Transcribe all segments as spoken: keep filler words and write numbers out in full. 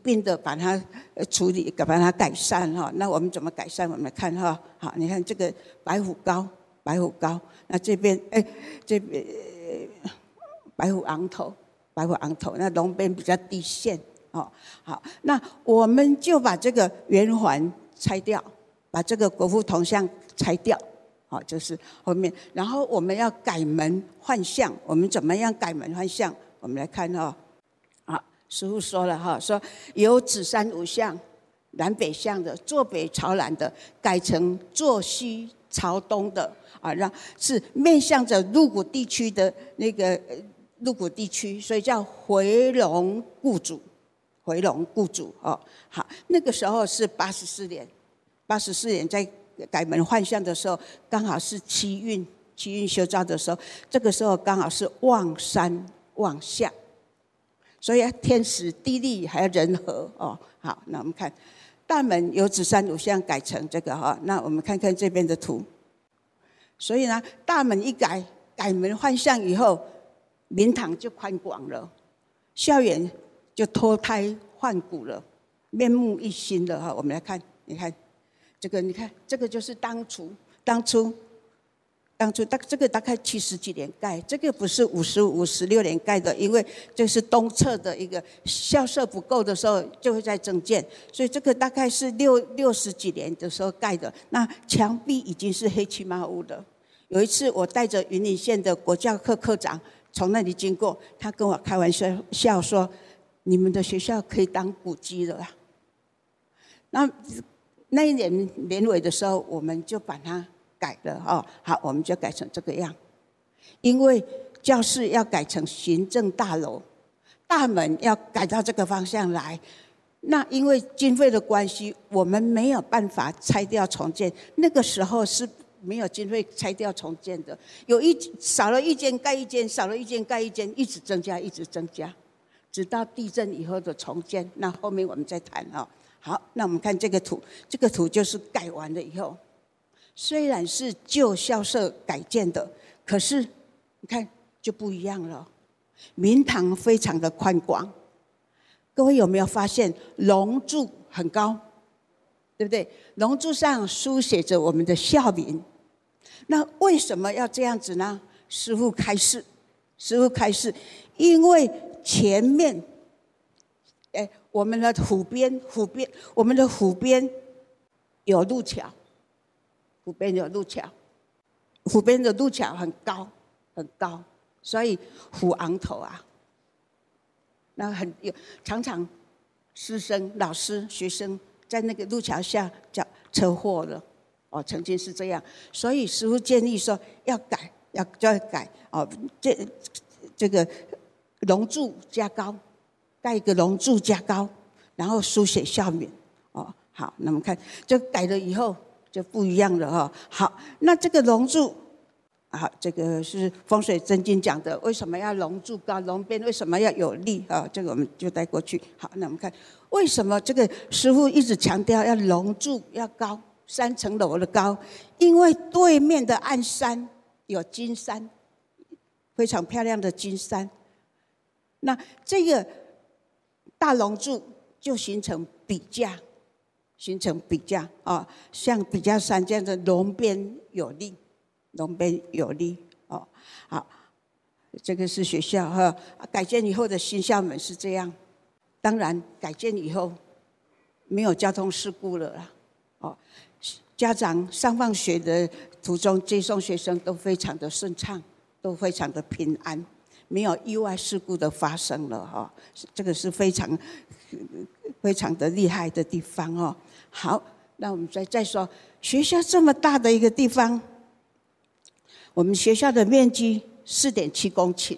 并的把它处理，把它改善哈。那我们怎么改善？我们来看哈。好，你看这个白虎膏，白虎膏。那这边哎，这边白虎昂头，白虎昂头。那龙边比较低线哦。好，那我们就把这个圆环拆掉，把这个国父铜像拆掉。好，就是后面，然后我们要改门换相，我们怎么样改门换相？我们来看哈。好，师父说了哈，说有子山五向，南北向的，坐北朝南的，改成坐西朝东的啊，让是面向着鹿谷地区的那个鹿谷地区，所以叫回龙顾主，回龙顾主哦。好，那个时候是八十四年，八十四年在改门换相的时候，刚好是七运，七运修造的时候，这个时候刚好是旺山旺相，所以天时地利还有人和哦。好，那我们看大门由子山五向改成这个哈，那我们看看这边的图。所以呢，大门一改，改门换相以后，明堂就宽广了，校园就脱胎换骨了，面目一新了哈。我们来看，你看。这个你看，这个就是当初当初当初大这个大概七十几年盖，这个不是五十五十六年盖的，因为这是东侧的一个校舍不够的时候就会再增建，所以这个大概是六六十几年的时候盖的。那墙壁已经是黑漆麻乌的。有一次我带着云林县的国教课课长从那里经过，他跟我开玩笑说：“你们的学校可以当古迹了啦。”那那一年年尾的时候，我们就把它改了哦。好，我们就改成这个样。因为教室要改成行政大楼，大门要改到这个方向来。那因为经费的关系，我们没有办法拆掉重建。那个时候是没有经费拆掉重建的，有一少了一间盖一间，少了一间盖一间，一直增加，一直增加，直到地震以后的重建。那后面我们再谈哦。好，那我们看这个图，这个图就是改完了以后，虽然是旧校舍改建的，可是你看就不一样了。明堂非常的宽广，各位有没有发现龙柱很高，对不对？龙柱上书写着我们的校名。那为什么要这样子呢？师父开示，师父开示，因为前面。哎，我们的湖边，湖边，我们的湖边有路桥，湖边有路桥，湖边的路桥很高，很高，所以湖昂头啊。那很有常常师生、老师、学生在那个路桥下叫车祸了，哦，曾经是这样，所以师父建议说要改，要就要改哦，这这个龙柱加高。盖一个龙柱加高，然后书写校名哦。好，那我们看，就改了以后就不一样了哦。好，那这个龙柱，好，这个是风水真经讲的，为什么要龙柱高？龙边为什么要有力啊？这个我们就带过去。好，那我们看为什么这个师父一直强调要龙柱要高，三层楼的高？因为对面的暗山有金山，非常漂亮的金山。那这个。大龙柱就形成笔架，形成笔架哦，像笔架山这样的龙边有力，龙边有力哦。好，这个是学校哈，改建以后的新校门是这样。当然，改建以后没有交通事故了啦。哦，家长上放学的途中接送学生都非常的顺畅，都非常的平安。没有意外事故的发生了哈，这个是非常非常的厉害的地方哦。好，那我们再再说，学校这么大的一个地方，我们学校的面积四点七公顷，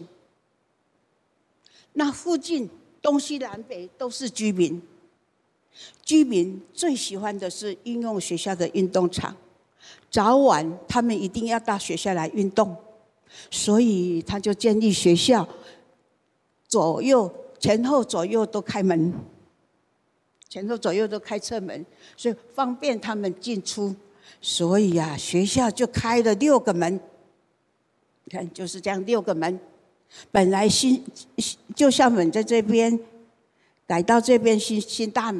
那附近东西南北都是居民，居民最喜欢的是应用学校的运动场，早晚他们一定要到学校来运动。所以他就建议学校左右前后左右都开门，前后左右都开侧门，所以方便他们进出。所以啊，学校就开了六个门，你看就是这样六个门。本来新旧校门在这边， 改到这边新新大